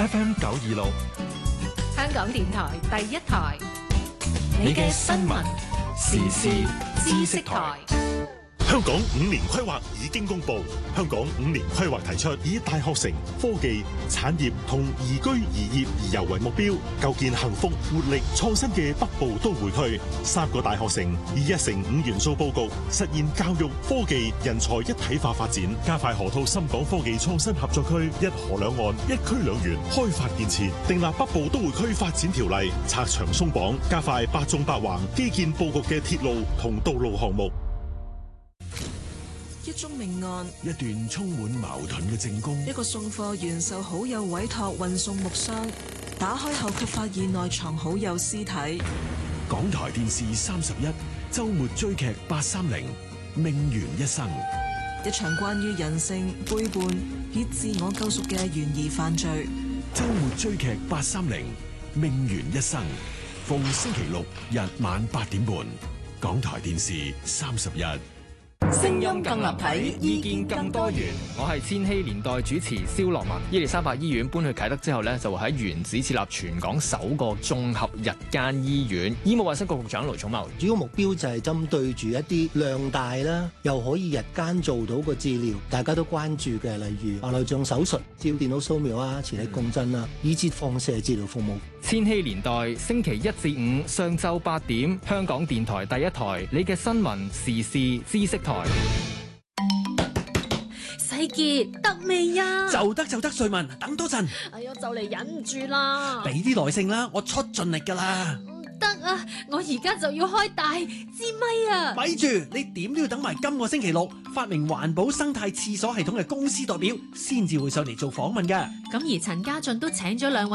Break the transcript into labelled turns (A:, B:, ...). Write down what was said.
A: FM 926，
B: 香港電台第一台，你嘅新聞時事知識台。
C: 香港5年規劃已經公布，香港5年規劃提出以大學城、科技、產業同宜居宜業宜遊為目標，構建幸福、活力、創新嘅北部都會區。3個大學城以1城5元素佈局，實現教育、科技、人才一體化發展，加快河套深港科技創新合作區，一河兩岸、一區兩園開發建設，訂立北部都會區發展條例，拆牆鬆綁，加快8縱8橫基建佈局嘅鐵路同道路項目。
D: 一宗命案，
E: 一段充滿矛盾嘅證供，
D: 一個送貨員受好友委託運送木箱，打開後卻發現內藏好友屍體。
E: 港台電視31周末追劇830命懸一生，
D: 一場關於人性背叛以自我救贖嘅懸疑犯罪。
E: 周末追劇830命懸一生，逢星期六日晚8點半，港台電視31。
F: 聲音更立體，意見更多元。我係千禧年代主持蕭樂文。伊利沙伯醫院搬去啟德之後呢，就會喺原址設立全港首個綜合日間醫院。醫務衛生局局長盧寵茂，
G: 主要目標就係針對住一啲量大啦，又可以日間做到個治療，大家都關注嘅，例如白內障手術、照電腦掃描啊、磁力共振啊，以至放射治療服務。
F: 千禧年代星期1至5上晝8點，香港電台第一台，你嘅新聞時事知識台。
B: 世傑得未呀？
H: 就得，瑞文，等多陣。
B: 哎呀，就嚟忍唔住啦！
H: 俾啲耐性啦，我出盡力噶啦。
B: 唔得啊，我而家就要開大支咪啊！
H: 咪住，你點都要等埋今個星期六，發明環保生態廁所系統嘅公司代表先至會上嚟做訪問噶。
B: 咁而陳家俊都請咗2位